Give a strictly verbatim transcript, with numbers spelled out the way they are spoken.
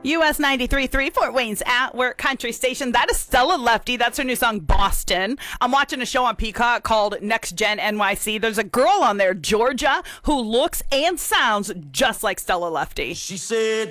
U S ninety-three point three, Fort Wayne's at work country station. That is Stella Lefty. That's her new song, Boston. I'm watching a show on Peacock called Next Gen N Y C. There's a girl on there, Georgia, who looks and sounds just like Stella Lefty. She said,